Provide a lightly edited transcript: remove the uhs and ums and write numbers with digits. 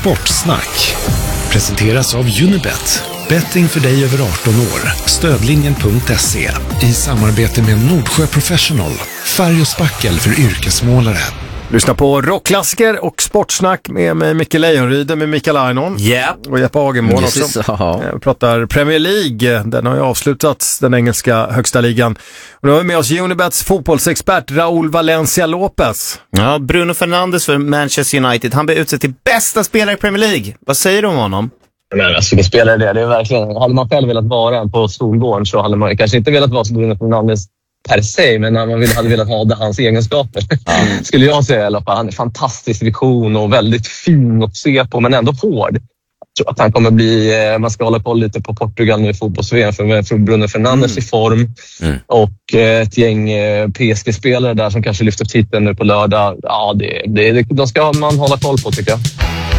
Sportsnack presenteras av Unibet. Betting för dig över 18 år. Stödlinjen.se i samarbete med Nordsjö Professional. Färg och spackel för yrkesmålare. Lyssna på rockklassiker och sportsnack med mig, Micke Lejonryd, med Mikael Arnon och Jeppe Hagenmål också. Vi pratar Premier League. Den har ju avslutats, den engelska högsta ligan. Och nu har vi med oss Unibets fotbollsexpert Raúl Valencia Lopez. Ja, Bruno Fernandes för Manchester United. Han blev utsedd till bästa spelare i Premier League. Vad säger du om honom? Men alltså, vilken spelare det är verkligen. Hade man själv velat vara på skolgården så hade man kanske inte velat vara som Bruno Fernandes per se, men man hade velat ha hans egenskaper. Skulle jag säga i alla fall. Han är fantastisk vision och väldigt fin att se på, men ändå hård. Jag tror att han kommer bli, man ska hålla koll lite på Portugal nu i fotbolls-VM för Bruno Fernandes i form. Och ett gäng PSG-spelare där som kanske lyfter titeln nu på lördag. Ja, de ska man hålla koll på, tycker jag.